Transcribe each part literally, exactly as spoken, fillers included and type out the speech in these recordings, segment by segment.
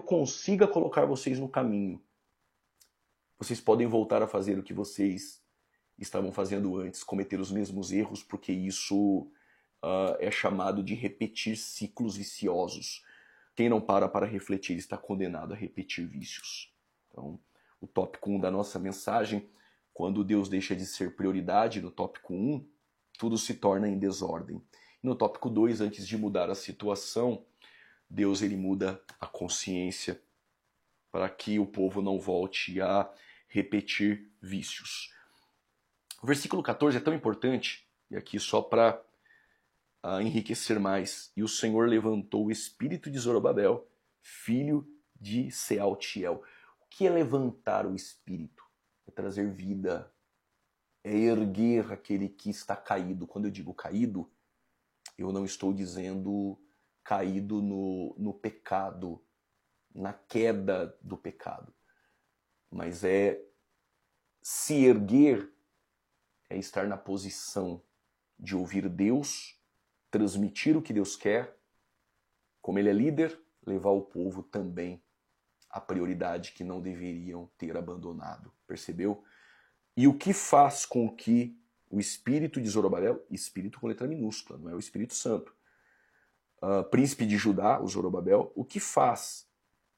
consiga colocar vocês no caminho, vocês podem voltar a fazer o que vocês estavam fazendo antes, cometer os mesmos erros, porque isso uh, é chamado de repetir ciclos viciosos. Quem não para para refletir está condenado a repetir vícios. Então, o tópico um da nossa mensagem, quando Deus deixa de ser prioridade, no tópico um, tudo se torna em desordem. No tópico dois, antes de mudar a situação, Deus ele muda a consciência para que o povo não volte a repetir vícios. O versículo quatorze é tão importante, e aqui só para uh, enriquecer mais. E o Senhor levantou o espírito de Zorobabel, filho de Sealtiel. O que é levantar o espírito? É trazer vida, é erguer aquele que está caído. Quando eu digo caído, eu não estou dizendo caído no, no pecado, na queda do pecado. Mas é se erguer, é estar na posição de ouvir Deus, transmitir o que Deus quer, como Ele é líder, levar o povo também à prioridade que não deveriam ter abandonado. Percebeu? E o que faz com que o espírito de Zorobabel, espírito com letra minúscula, não é o Espírito Santo, uh, príncipe de Judá, o Zorobabel, o que faz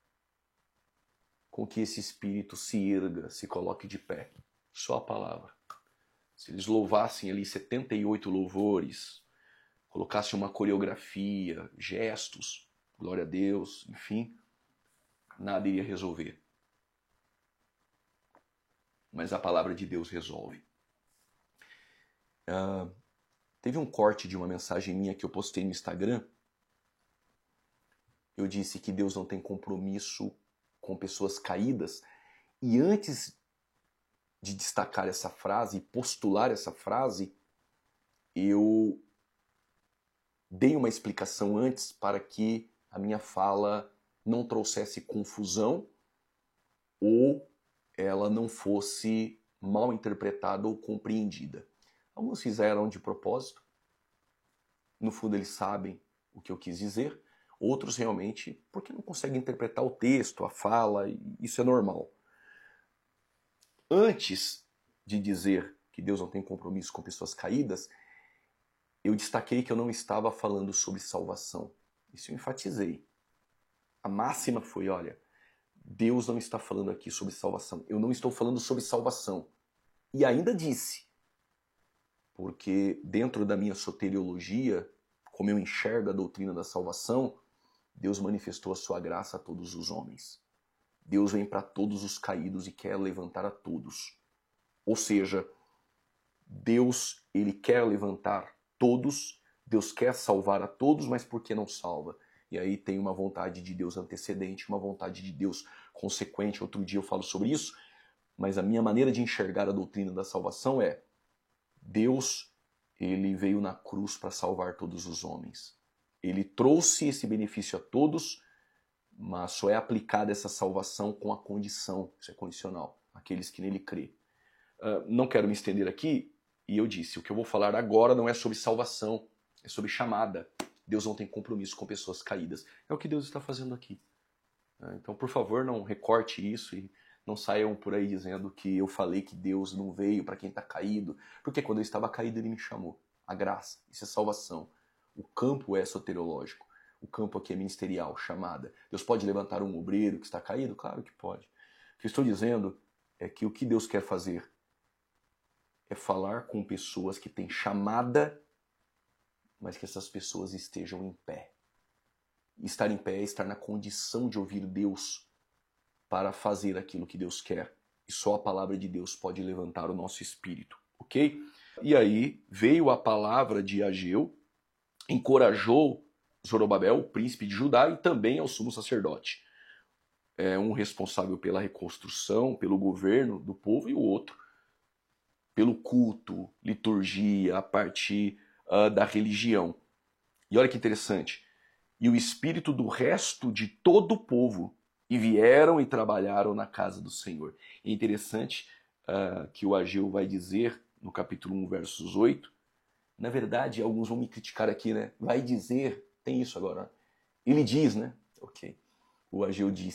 com que esse espírito se erga, se coloque de pé? Só a palavra. Se eles louvassem ali setenta e oito louvores, colocassem uma coreografia, gestos, glória a Deus, enfim, nada iria resolver. Mas a palavra de Deus resolve. Uh, teve um corte de uma mensagem minha que eu postei no Instagram. Eu disse que Deus não tem compromisso com pessoas caídas. E antes de destacar essa frase e postular essa frase, eu dei uma explicação antes para que a minha fala não trouxesse confusão ou ela não fosse mal interpretada ou compreendida. Alguns fizeram de propósito, no fundo eles sabem o que eu quis dizer, outros realmente porque não conseguem interpretar o texto, a fala, e isso é normal. Antes de dizer que Deus não tem compromisso com pessoas caídas, eu destaquei que eu não estava falando sobre salvação. Isso eu enfatizei. A máxima foi, olha, Deus não está falando aqui sobre salvação. Eu não estou falando sobre salvação. E ainda disse, porque dentro da minha soteriologia, como eu enxergo a doutrina da salvação, Deus manifestou a sua graça a todos os homens. Deus vem para todos os caídos e quer levantar a todos. Ou seja, Deus ele quer levantar todos, Deus quer salvar a todos, mas por que não salva? E aí tem uma vontade de Deus antecedente, uma vontade de Deus consequente. Outro dia eu falo sobre isso, mas a minha maneira de enxergar a doutrina da salvação é Deus ele veio na cruz para salvar todos os homens. Ele trouxe esse benefício a todos, mas só é aplicada essa salvação com a condição, isso é condicional, aqueles que nele crê. Uh, não quero me estender aqui, e eu disse, o que eu vou falar agora não é sobre salvação, é sobre chamada. Deus não tem compromisso com pessoas caídas. É o que Deus está fazendo aqui. Uh, então, por favor, não recorte isso e não saiam por aí dizendo que eu falei que Deus não veio para quem está caído, porque quando eu estava caído ele me chamou. A graça, isso é salvação. O campo é soteriológico. O campo aqui é ministerial, chamada. Deus pode levantar um obreiro que está caído? Claro que pode. O que eu estou dizendo é que o que Deus quer fazer é falar com pessoas que têm chamada, mas que essas pessoas estejam em pé. Estar em pé é estar na condição de ouvir Deus para fazer aquilo que Deus quer. E só a palavra de Deus pode levantar o nosso espírito, ok? E aí veio a palavra de Ageu, encorajou Zorobabel, o príncipe de Judá, e também ao sumo sacerdote. É um responsável pela reconstrução, pelo governo do povo, e o outro pelo culto, liturgia, a partir uh, da religião. E olha que interessante. E o espírito do resto de todo o povo, e vieram e trabalharam na casa do Senhor. É interessante uh, que o Ageu vai dizer, no capítulo um, versos oito, na verdade, alguns vão me criticar aqui, né? Vai dizer, tem isso agora. Ele diz, né? Ok. O Ageu diz